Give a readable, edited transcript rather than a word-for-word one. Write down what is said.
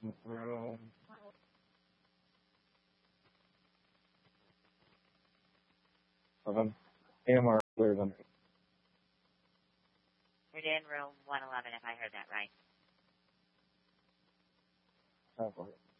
Room. AMR clear than You're in room 111, if I heard that right.